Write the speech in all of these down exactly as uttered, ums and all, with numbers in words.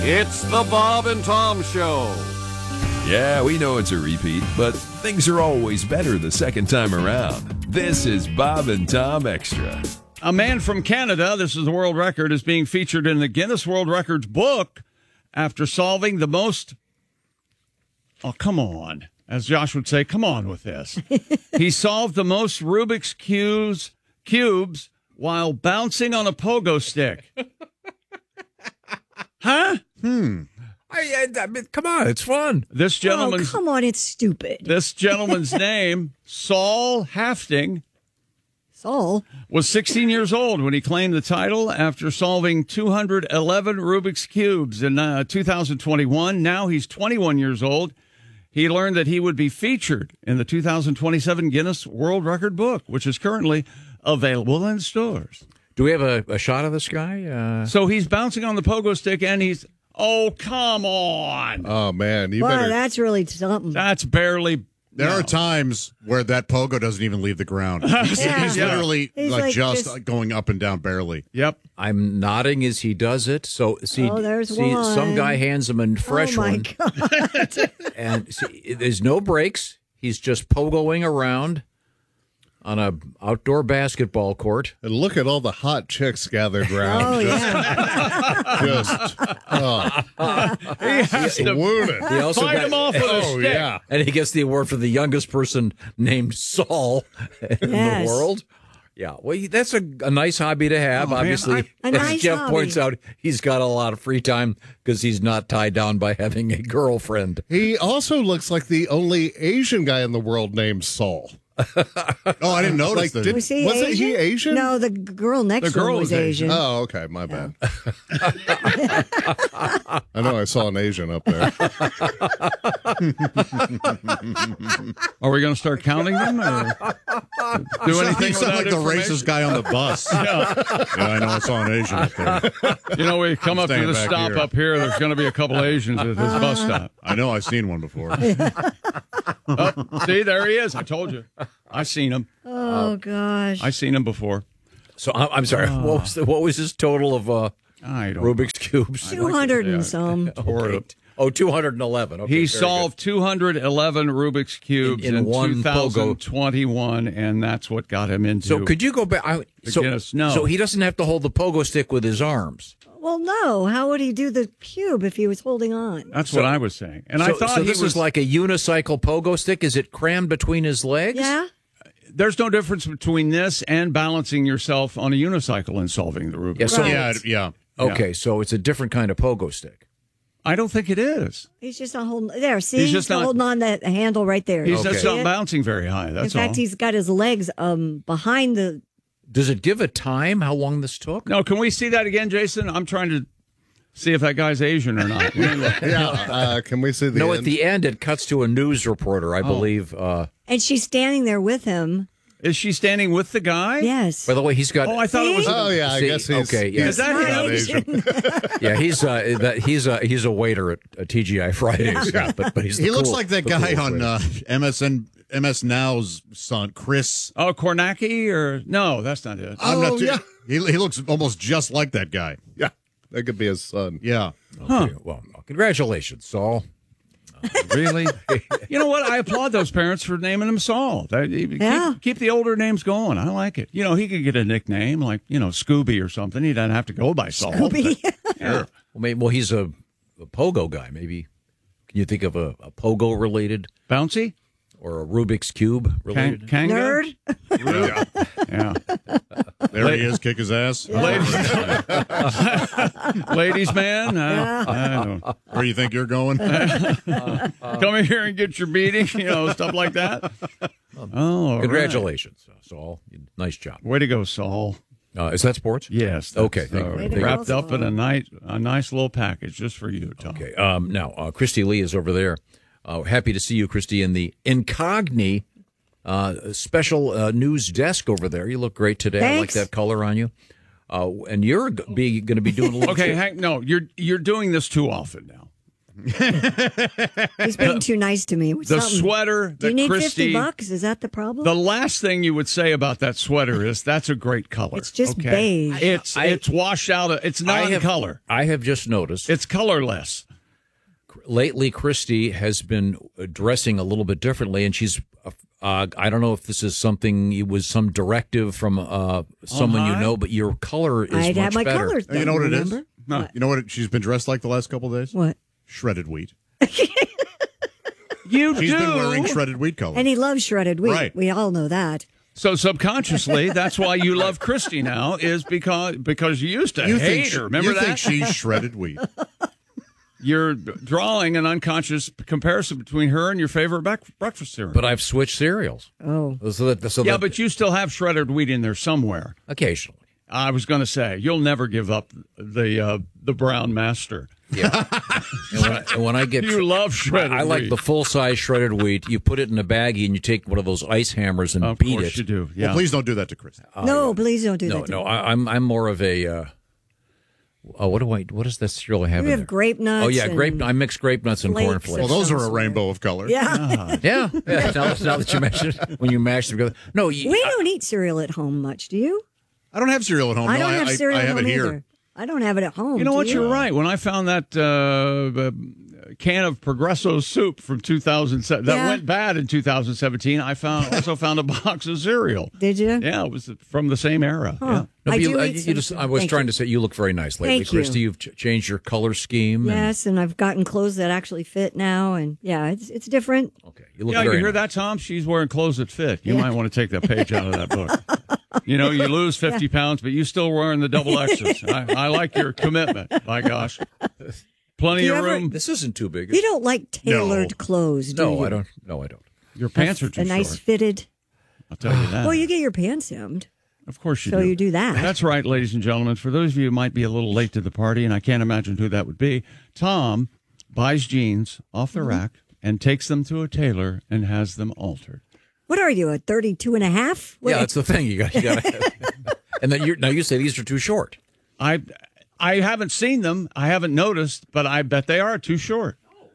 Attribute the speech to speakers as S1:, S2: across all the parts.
S1: It's the Bob and Tom Show.
S2: Yeah, we know it's a repeat, but things are always better the second time around. This is Bob and Tom Extra.
S3: A man from Canada, this is the world record, is being featured in the Guinness World Records book after solving the most... Oh, come on. As Josh would say, come on with this. He solved the most Rubik's cubes, cubes while bouncing on a pogo stick. Huh?
S4: Hmm. I, I, I mean, come on, it's fun.
S3: This gentleman's...
S5: Oh, come on, it's stupid.
S3: This gentleman's name, Saul Hafting,
S5: Saul
S3: was sixteen years old when he claimed the title after solving two hundred eleven Rubik's Cubes in uh, two thousand twenty-one. Now he's twenty-one years old. He learned that he would be featured in the two thousand twenty-seven Guinness World Record book, which is currently available in stores.
S4: Do we have a, a shot of this guy? Uh...
S3: So he's bouncing on the pogo stick, and he's... Oh, come on.
S6: Oh, man. You
S5: Boy,
S6: better...
S5: that's really something.
S3: That's barely...
S7: There
S3: no.
S7: are times where that pogo doesn't even leave the ground. He's,
S5: Yeah.
S7: he's literally
S5: He's
S7: like,
S5: like
S7: just,
S5: just-
S7: going up and down barely.
S3: Yep.
S4: I'm nodding as he does it. So see,
S5: Oh, there's
S4: see
S5: one.
S4: some guy hands him a fresh
S5: oh, my
S4: one.
S5: God.
S4: And see, there's no breaks. He's just pogoing around on a outdoor basketball court.
S6: And look at all the hot chicks gathered around.
S5: Oh,
S6: just,
S5: yeah.
S6: just oh,
S3: He has to
S6: wounded.
S4: He also
S3: fight
S4: got-
S3: him off with a
S6: Oh,
S3: stick.
S6: yeah.
S4: And he gets the award for the youngest person named Saul in
S5: Yes.
S4: the world. Yeah, well, he- that's a, a nice hobby to have.
S3: Oh, man,
S4: Obviously,
S3: I-
S5: A
S4: as
S5: nice
S4: Jeff
S5: hobby.
S4: points out, he's got a lot of free time because he's not tied down by having a girlfriend.
S6: He also looks like the only Asian guy in the world named Saul.
S7: Oh, I didn't notice
S6: Like,
S7: that.
S6: did-
S5: Was he
S6: Wasn't
S5: Asian?
S6: he Asian?
S5: No, the g- girl next
S3: The
S5: to him
S3: girl
S5: was
S3: was Asian.
S5: Asian.
S6: Oh, okay. My bad. I know I saw an Asian up there.
S3: Are we going to start counting them? Or do anything
S7: You
S3: with
S7: sound
S3: that
S7: like the
S3: information?
S7: racist guy on the bus. yeah. I know I saw an Asian up there.
S3: You know, we come up to
S7: staying
S3: the
S7: back
S3: stop
S7: here.
S3: up here. There's going to be a couple Asians at this bus stop.
S7: I know I've seen one before.
S3: Oh, see, there he is. I told you. I seen him.
S5: Oh, gosh.
S3: I seen him before.
S4: So I'm, I'm sorry. What was the, what was his total of uh,
S3: I don't.
S4: Rubik's cubes?
S5: two hundred and some.
S4: Okay. Oh, two hundred eleven. Okay,
S3: He
S4: very
S3: solved two hundred eleven Rubik's cubes
S4: In-
S3: in,
S4: in one
S3: two thousand twenty-one, and that's what got him into.
S4: good. So could you go back? I, so,
S3: Guinness, no.
S4: so he doesn't have to hold the pogo stick with his arms.
S5: Well, no. How would he do the cube if he was holding on?
S3: That's
S4: So-
S3: what I was saying, and
S4: so,
S3: I thought
S4: so
S3: he
S4: this
S3: was
S4: is like a unicycle pogo stick. Is it crammed between his legs?
S5: Yeah.
S3: There's no difference between this and balancing yourself on a unicycle and solving the Rubik's.
S4: Yeah, so-
S5: Right.
S7: Yeah, yeah.
S4: Okay, so it's a different kind of pogo stick.
S3: I don't think it is.
S5: He's just not holding. There, see?
S3: He's just not-
S5: holding on that handle right there.
S3: He's
S4: Okay.
S3: just
S5: See
S3: not
S5: it?
S3: bouncing very high. That's
S5: In fact,
S3: all.
S5: he's got his legs um behind the.
S4: Does it give a time how long this took?
S3: No, can we see that again, Jason? I'm trying to see if that guy's Asian or not.
S6: Yeah. Uh, can we see the
S4: No,
S6: end?
S4: at the end it cuts to a news reporter, I believe. Uh,
S5: And she's standing there with him.
S3: Is she standing with the guy?
S5: Yes.
S4: by the way, he's got.
S3: Oh, I thought it was.
S6: Oh, yeah. I
S4: See,
S6: guess he's,
S4: okay, yeah.
S6: he's
S3: Is that
S6: not
S3: him?
S6: Asian.
S4: Yeah, he's uh, that he's a he's a waiter at, at T G I Fridays. Yeah, but but he's the
S7: He looks
S4: cool-
S7: like that
S4: the
S7: guy
S4: coolest
S7: on
S4: waiter.
S7: uh, M S N M S Now's son, Chris.
S3: Oh, Kornacki or no? That's not it.
S7: I'm
S6: Oh,
S7: not too,
S6: yeah.
S7: He, he looks almost just like that guy.
S6: Yeah. That could be his son.
S7: Yeah.
S4: Okay, well, congratulations, Saul.
S3: Really? You know what? I applaud those parents for naming him Saul. That, keep,
S5: Yeah.
S3: keep the older names going. I like it. You know, he could get a nickname like, you know, Scooby or something. He doesn't have to go by Saul.
S5: Scooby.
S3: but- yeah.
S4: Well, maybe, well he's a, a pogo guy. Maybe can you think of a, a pogo related
S3: Bouncy?
S4: or a Rubik's cube
S3: Kang-
S4: related?
S3: Kanga?
S5: Nerd.
S3: Yeah.
S7: There he is, kick his ass.
S3: Ladies, ladies man, uh, I don't know.
S7: Where do you think you're going?
S3: Come in here and get your beating, you know, stuff like that. Oh, all right.
S4: Congratulations, uh, Saul. Nice job.
S3: Way to go, Saul.
S4: Uh, is that sports?
S3: Yes.
S4: Okay,
S3: that's,
S4: thank
S3: uh,
S4: you.
S5: Way to go,
S3: wrapped up
S5: Saul.
S3: in a nice, a nice little package just for you, Tom.
S4: Okay. Um, now, uh, Christy Lee is over there. Uh, happy to see you, Christy, in the Incogni uh, special uh, news desk over there. You look great today. I like
S5: Thanks.
S4: that color on you. Uh, and you're g- be, going to be doing a little.
S3: Okay, Hank. No, you're you're doing this too often now.
S5: He's being too nice to me.
S3: The
S5: Something.
S3: sweater
S5: Do
S3: that
S5: you need
S3: Christy.
S5: fifty bucks? Is that the problem?
S3: The last thing you would say about that sweater is that's a great color.
S5: It's just
S3: okay?
S5: beige.
S3: It's
S4: I-
S3: it's washed out. Of, it's
S4: I have-
S3: non-color.
S4: I have just noticed
S3: It's colorless.
S4: lately Christy has been dressing a little bit differently, and she's. Uh, I don't know if this is something. It was some directive from uh, someone you
S3: high?
S4: know, but your color is
S5: I'd
S4: much
S5: have my
S4: better.
S5: colors.
S7: You know what it is?
S5: remember?
S3: No.
S7: You know what it, she's been dressed like the last couple of days?
S5: What?
S7: Shredded wheat.
S3: You
S7: She's
S3: do.
S7: been wearing shredded wheat colors.
S5: And he loves shredded wheat.
S7: Right.
S5: We all know that.
S3: So subconsciously, that's why you love Christy now, is because because you used to
S7: you
S3: hate
S7: think,
S3: her. Remember
S7: you
S3: that?
S7: think she's shredded wheat.
S3: You're drawing an unconscious comparison between her and your favorite bec- breakfast cereal.
S4: But I've switched cereals.
S5: Oh.
S4: So that, so
S3: yeah,
S4: that
S3: but you still have shredded wheat in there somewhere.
S4: occasionally.
S3: I was going to say you'll never give up the uh, the brown master.
S4: Yeah. and, when I, and when I get,
S3: You love shredded
S4: I like
S3: wheat.
S4: the full size shredded wheat. You put it in a baggie and you take one of those ice hammers and
S3: Of
S4: beat
S3: course
S4: it.
S3: you do. Yeah.
S7: Well, please don't do that to Chris.
S5: no, please don't do
S4: No,
S5: that. to
S4: no,
S5: me.
S4: I, I'm I'm more of a. Uh, oh, what do I? What is that cereal I have?
S5: We
S4: in
S5: have
S4: there?
S5: grape nuts.
S4: Oh yeah,
S5: and
S4: grape. I mix grape nuts and
S5: flakes
S4: cornflakes.
S7: Well, those are a
S5: Sounds
S7: rainbow of color.
S5: Yeah.
S4: Yeah, yeah. Now, now that you mention it, when you mash them together. No, you,
S5: We
S4: I-
S5: don't eat cereal at home much, do you?
S7: I don't have cereal at home.
S5: I
S7: no,
S5: don't have
S7: I,
S5: cereal
S7: I
S5: at
S7: have
S5: home
S7: it here.
S5: either. I don't have it at home.
S3: You know
S5: do
S3: what?
S5: you?
S3: You're right. When I found that uh, uh, can of Progresso soup from two thousand seven that
S5: Yeah.
S3: went bad in two thousand seventeen, I found also found a box of cereal.
S5: Did you?
S3: Yeah, it was from the same era.
S5: Huh.
S3: Yeah.
S4: No, but
S5: I
S4: you,
S5: do
S4: uh,
S5: eat
S4: you
S5: some
S4: just.
S5: too.
S4: I was
S5: Thank
S4: trying
S5: you.
S4: to say you look very nice lately,
S5: Thank you.
S4: Christy. You've ch- changed your color scheme. and-
S5: Yes, and I've gotten clothes that actually fit now, and yeah, it's it's different.
S4: okay, you look
S3: Yeah, you
S4: very
S3: hear
S4: nice.
S3: that, Tom? She's wearing clothes that fit. You might want to take that page out of that book. You know, you lose fifty pounds, but you still wearing the double X's. I, I like your commitment. My gosh. Plenty
S5: Do you
S3: of
S5: ever-
S3: room.
S4: This isn't too big.
S5: You don't like tailored
S7: No.
S5: clothes, do
S4: no,
S5: you?
S4: I don't. No, I don't.
S3: Your pants are too
S5: A nice
S3: short.
S5: fitted.
S3: I'll tell you that.
S5: Well, you get your pants hemmed,
S3: Of course you
S5: so
S3: do.
S5: you do that.
S3: That's right, ladies and gentlemen. For those of you who might be a little late to the party, and I can't imagine who that would be, Tom buys jeans off the
S5: Mm-hmm.
S3: rack and takes them to a tailor and has them altered.
S5: What are you, a thirty-two and a half? What-
S4: Yeah, that's the thing. You got. You got. And then you now you say these are too short.
S3: I I haven't seen them. I haven't noticed, but I bet they are too short.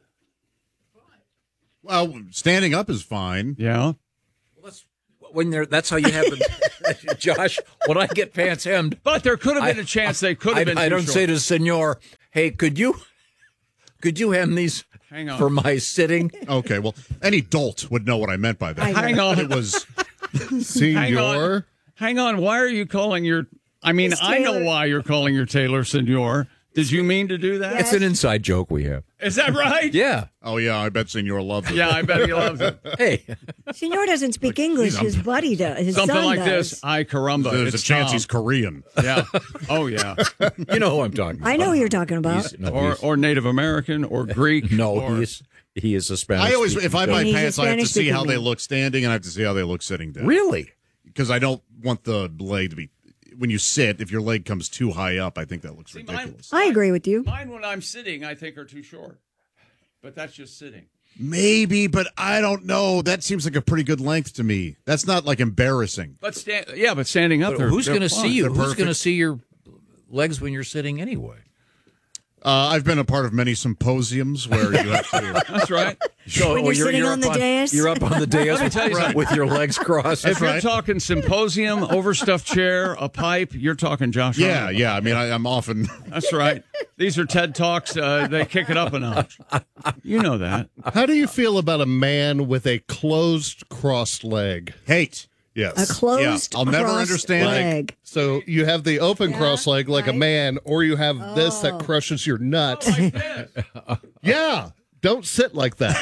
S7: Well, standing up is fine.
S3: Yeah.
S4: When they're that's how you have them, Josh. When I get pants hemmed,
S3: But there could have been
S4: I-
S3: a chance they could
S4: I,
S3: have been
S4: I
S3: too
S4: don't
S3: short.
S4: say to Senor, "Hey, could you, could you hem these
S3: Hang on.
S4: for my sitting?"
S7: Okay, well, any dolt would know what I meant by that.
S3: Hang on.
S7: It was
S3: Hang
S6: Senor.
S3: on. Hang on. Why are you calling your... I mean,
S5: It's
S3: I know
S5: Taylor.
S3: why you're calling your tailor Senor. Did you mean to do that?
S4: It's an inside joke we have.
S3: Is that right?
S4: Yeah.
S7: oh yeah, I bet Senor loved it.
S3: Yeah, I bet he loves it.
S4: Hey,
S5: Senor doesn't speak English.
S7: geez, I'm-
S5: His buddy does. His
S3: Something
S5: son
S3: like
S5: does.
S3: this. I caramba.
S7: There's
S3: it's
S7: a chance
S3: Tom.
S7: he's Korean.
S3: Yeah. Oh, yeah.
S4: you know who I'm talking about.
S5: I know who you're talking about.
S4: He's- no,
S3: Or
S4: he's-
S3: or Native American or Greek.
S4: no,
S3: or,
S4: he is he is a Spanish.
S7: I always,
S4: speaking
S7: if I
S4: guy.
S7: buy
S5: And he's a
S7: pants, I have to see
S5: Spanish-speaking
S7: how they
S5: man.
S7: look standing, and I have to see how they look sitting down.
S4: really.
S7: Because I don't want the leg to be. When you sit, if your leg comes too high up, I think that looks
S3: mine-
S7: ridiculous.
S5: I agree with you.
S3: Mine, when I'm sitting, I think are too short. But that's just sitting.
S7: Maybe, but I don't know. That seems like a pretty good length to me. That's not like embarrassing.
S3: But stand, yeah, but standing up,
S4: But
S3: they're-
S4: who's
S3: they're
S4: going to
S3: fine.
S4: see you?
S7: They're
S4: Who's going to
S7: perfect.
S4: see your legs when you're sitting anyway?
S7: Uh, I've been a part of many symposiums where you have to.
S3: That's right.
S4: So
S5: When you're sitting on the
S4: up
S5: dais?
S4: You're up on the dais
S3: tell you
S4: with,
S3: something.
S4: with your legs crossed.
S3: If you're
S7: right.
S3: talking symposium, overstuffed chair, a pipe, you're talking Josh.
S7: Yeah,
S3: Arnold.
S7: yeah. I mean, I, I'm often.
S3: That's right. These are TED Talks. Uh, they kick it up a notch. You know that.
S6: How do you feel about a man with a closed crossed leg?
S7: Hate.
S5: A
S7: Yes.
S5: closed
S7: Yeah, I'll never
S5: crossed
S7: understand.
S5: leg.
S6: So you have the open cross leg like a
S5: right.
S6: man, or you have this
S5: Oh.
S6: that crushes your nuts.
S3: Like this.
S6: Yeah. Don't sit like that.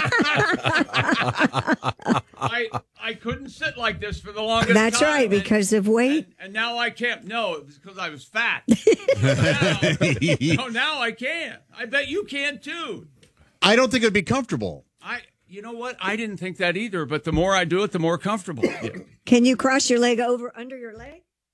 S3: I I couldn't sit like this for the longest
S5: That's
S3: time.
S5: right,
S3: and-
S5: because of weight.
S3: And, and now I can't. No, it was because I was fat. now, no, now I can. I bet you can too.
S7: I don't think it'd be comfortable.
S3: I. You know what? I didn't think that either. But the more I do it, the more comfortable.
S5: Can you cross your leg over under your leg?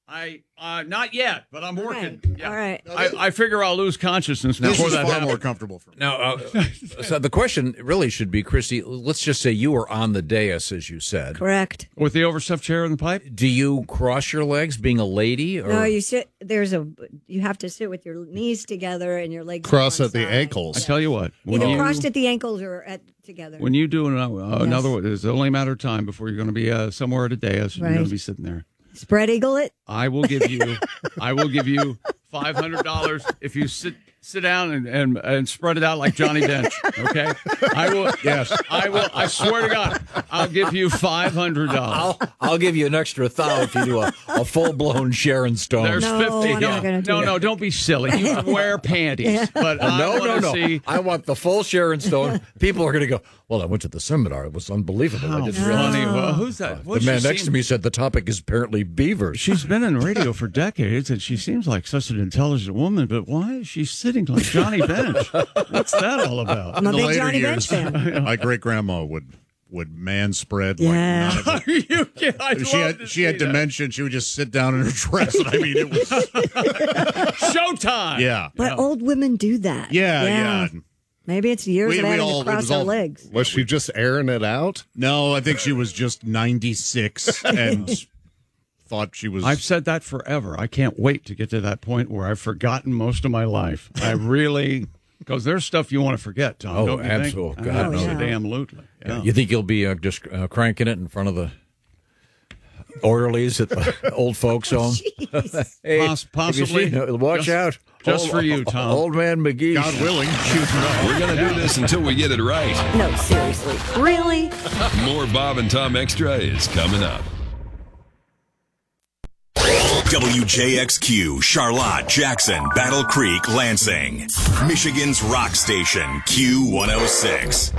S3: I uh, not yet, but I'm working.
S5: Okay.
S3: Yeah.
S5: All right.
S3: I, I figure I'll lose consciousness
S7: This
S3: before
S7: is
S3: that
S7: far
S3: happens.
S7: more comfortable for me.
S4: Now, uh, so the question really should be, Christy, let's just say you were on the dais, as you said.
S5: Correct.
S3: With the overstuffed chair in the pipe?
S4: Do you cross your legs being a lady? Or?
S5: No, you sit. There's a. You have to sit with your knees together and your legs
S6: Cross
S5: on
S6: at the
S5: side.
S6: ankles.
S3: I tell you what. When
S5: Either
S3: you,
S5: crossed at the ankles or at together.
S3: when you do an, uh,
S5: Yes.
S3: another one, it's only a matter of time before you're going to be uh, somewhere at a dais and you're
S5: Right.
S3: going to be sitting there.
S5: Spread eagle it.
S3: I will give you, I will give you five hundred dollars if you sit sit down and, and and spread it out like Johnny Bench. Okay, I will. Yes, I will. I swear to God, I'll give you five hundred dollars.
S4: I'll, I'll give you an extra thou if you do a, a full blown Sharon Stone.
S3: There's
S5: No,
S3: fifty.
S5: I'm
S3: no,
S5: not gonna do
S3: no,
S5: that.
S3: no, don't be silly. You can wear panties, but I
S4: no,
S3: want
S4: no,
S3: to
S4: no.
S3: see.
S4: I want the full Sharon Stone. People are going to go, well, I went to the seminar. It was unbelievable. I
S3: How
S4: didn't realize.
S3: funny. Well, who's that?
S4: The man next to me said the topic is apparently beavers.
S3: She's been in radio for decades, and she seems like such an intelligent woman. But why is she sitting like Johnny Bench? What's that all about?
S5: I'm a
S7: In the
S5: big
S7: later
S5: Johnny Bench
S7: years,
S5: fan.
S7: my great grandma would would man spread
S5: Yeah.
S7: like none of it.
S3: you can, I'd
S7: She
S3: love
S7: had
S3: to
S7: she had
S3: see that.
S7: dementia. And she would just sit down in her dress. And I mean, it was
S3: Showtime.
S7: yeah,
S5: But old women do that.
S7: yeah, yeah.
S5: Maybe it's years
S7: We-
S5: of
S7: we
S5: having
S7: all-
S5: to
S7: it
S5: cross
S7: was
S5: our
S7: all-
S5: legs.
S6: Was she just airing it out?
S7: No, I think she was just ninety-six and thought she was.
S3: I've said that forever. I can't wait to get to that point where I've forgotten most of my life. I really, because there's stuff you want to forget, Tom.
S4: Oh,
S3: don't you
S4: absolute-
S3: think?
S4: God,
S5: no.
S3: Absolutely. Yeah.
S4: You think you'll be uh, just uh, cranking it in front of the orderlies at the old folks' home? Hey,
S3: Poss-
S4: have you
S3: possibly.
S4: seen- watch
S3: Just-
S4: out.
S3: just
S4: Old-
S3: for you, Tom.
S4: Old man McGee.
S7: God willing.
S2: We're going to do this until we get it right.
S5: No, seriously. Really?
S2: More Bob and Tom Extra is coming up.
S8: W J X Q, Charlotte, Jackson, Battle Creek, Lansing. Michigan's rock station, Q one oh six.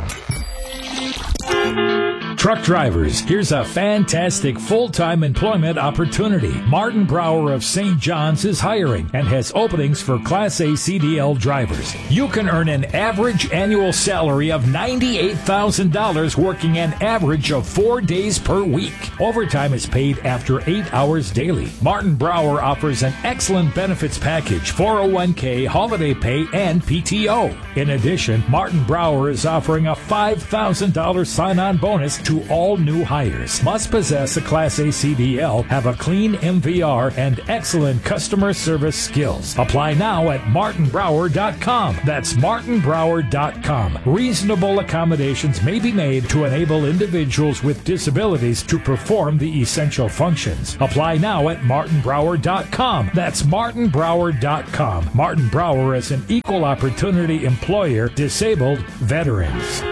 S9: Truck drivers, here's a fantastic full-time employment opportunity. Martin Brower of Saint John's is hiring and has openings for Class A C D L drivers. You can earn an average annual salary of ninety-eight thousand dollars working an average of four days per week. Overtime is paid after eight hours daily. Martin Brower offers an excellent benefits package, four oh one k, holiday pay, and P T O. In addition, Martin Brower is offering a five thousand dollars sign-on bonus to all new hires. Must possess a Class A C D L, have a clean M V R, and excellent customer service skills. Apply now at martin brower dot com. That's martin brower dot com. Reasonable accommodations may be made to enable individuals with disabilities to perform the essential functions. Apply now at martin brower dot com. That's martin brower dot com. Martin Brower is an equal opportunity employer, disabled veterans.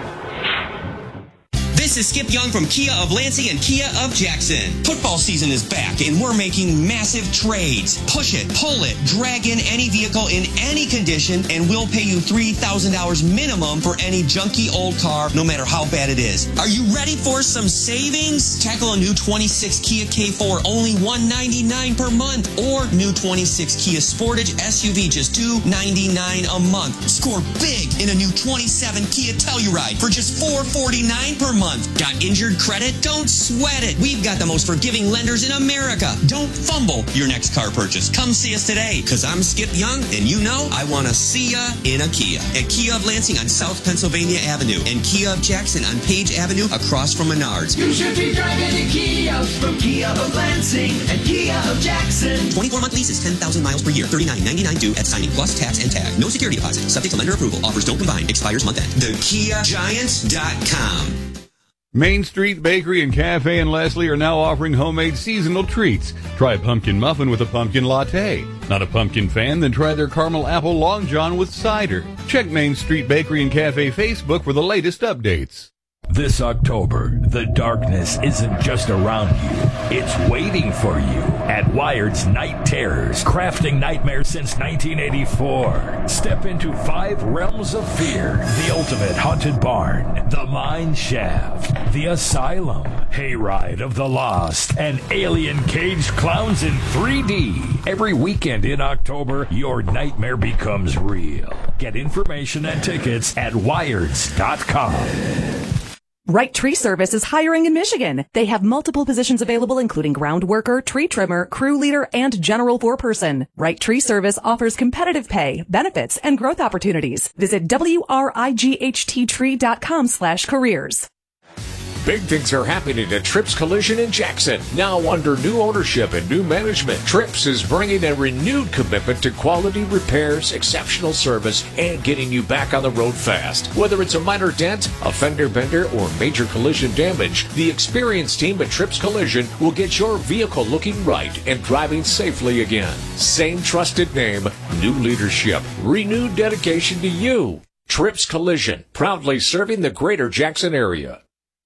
S10: This is Skip Young from Kia of Lansing and Kia of Jackson. Football season is back and we're making massive trades. Push it, pull it, drag in any vehicle in any condition and we'll pay you three thousand dollars minimum for any junky old car, no matter how bad it is. Are you ready for some savings? Tackle a new twenty-six Kia K four, only one hundred ninety-nine dollars per month, or new twenty-six Kia Sportage S U V, just two hundred ninety-nine dollars a month. Score big in a new twenty-seven Kia Telluride for just four hundred forty-nine dollars per month. Got injured credit? Don't sweat it. We've got the most forgiving lenders in America. Don't fumble your next car purchase. Come see us today, because I'm Skip Young, and you know I want to see ya in a Kia. At Kia of Lansing on South Pennsylvania Avenue, and Kia of Jackson on Page Avenue across from Menards.
S11: You should be driving a Kia from Kia of Lansing and Kia of Jackson.
S10: twenty-four month leases, ten thousand miles per year, thirty-nine ninety-nine due at signing, plus tax and tag. No security deposit. Subject to lender approval. Offers don't combine. Expires month end. the kia giants dot com.
S12: Main Street Bakery and Cafe in Leslie are now offering homemade seasonal treats. Try a pumpkin muffin with a pumpkin latte. Not a pumpkin fan? Then try their caramel apple long john with cider. Check Main Street Bakery and Cafe Facebook for the latest updates.
S9: This October, the darkness isn't just around you, it's waiting for you at Wired's Night Terrors, crafting nightmares since nineteen eighty-four. Step into five realms of fear: the ultimate haunted barn, the mine shaft, the asylum, hayride of the lost, and alien caged clowns in three D. Every weekend in October, your nightmare becomes real. Get information and tickets at wireds dot com.
S13: Right Tree Service is hiring in Michigan. They have multiple positions available, including ground worker, tree trimmer, crew leader, and general foreperson. Right Tree Service offers competitive pay, benefits, and growth opportunities. Visit W-R-I-G-H-T-Tree.com slash careers.
S14: Big things are happening at Trips Collision in Jackson. Now under new ownership and new management, Trips is bringing a renewed commitment to quality repairs, exceptional service, and getting you back on the road fast. Whether it's a minor dent, a fender bender, or major collision damage, the experienced team at Trips Collision will get your vehicle looking right and driving safely again. Same trusted name, new leadership, renewed dedication to you. Trips Collision, proudly serving the greater Jackson area.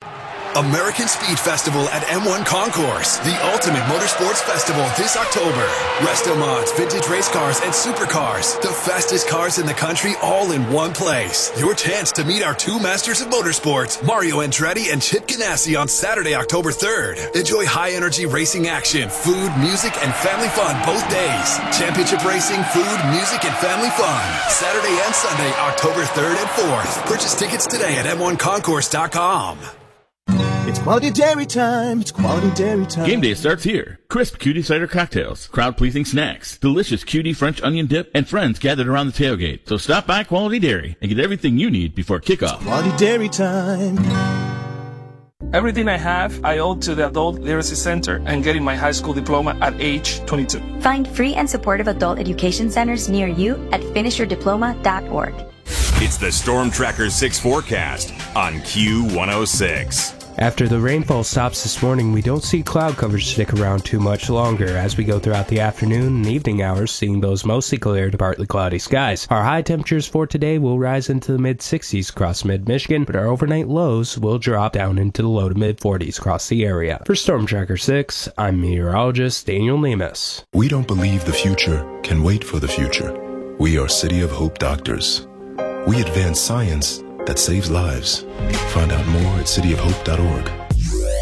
S15: American Speed Festival at M one Concourse, the ultimate motorsports festival this October. Resto mods, vintage race cars, and supercars. The fastest cars in the country all in one place. Your chance to meet our two masters of motorsports, Mario Andretti and Chip Ganassi, on Saturday, October third. Enjoy high-energy racing action, food, music, and family fun both days. Championship racing, food, music, and family fun. Saturday and Sunday, October third and fourth. Purchase tickets today at M one concourse dot com.
S16: It's quality dairy time. It's quality dairy time.
S17: Game day starts here. Crisp cutie cider cocktails, crowd-pleasing snacks, delicious cutie French onion dip, and friends gathered around the tailgate. So stop by Quality Dairy and get everything you need before kickoff.
S16: It's quality dairy time.
S18: Everything I have, I owe to the Adult Literacy Center and getting my high school diploma at age twenty-two.
S19: Find free and supportive adult education centers near you at finish your diploma dot org.
S8: It's the Storm Tracker six forecast on Q one oh six.
S20: After the rainfall stops this morning, we don't see cloud coverage stick around too much longer as we go throughout the afternoon and evening hours, seeing those mostly clear to partly cloudy skies. Our high temperatures for today will rise into the mid sixties across mid-Michigan, but our overnight lows will drop down into the low to mid forties across the area. For Storm Tracker six, I'm meteorologist Daniel Nemus.
S21: We don't believe the future can wait for the future. We are City of Hope doctors. We advance science that saves lives. Find out more at city of hope dot org.